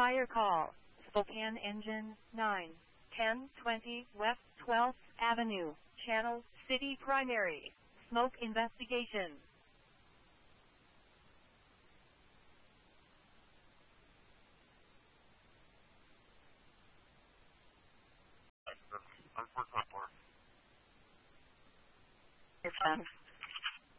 Fire call. Spokane Engine 9, 1020 West 12th Avenue, Channel City Primary. Smoke investigation. I'm for Cutler. It's